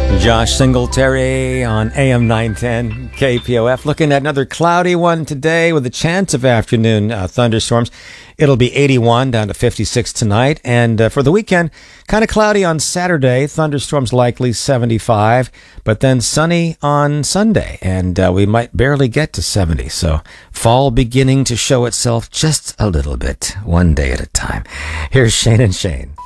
Josh Singletary on AM 910 KPOF. Looking at another cloudy one today with a chance of afternoon thunderstorms. It'll be 81 down to 56 tonight. And for the weekend, kind of cloudy on Saturday. Thunderstorms likely 75, but then sunny on Sunday. And we might barely get to 70. So fall beginning to show itself just a little bit, one day at a time. Here's Shane and Shane.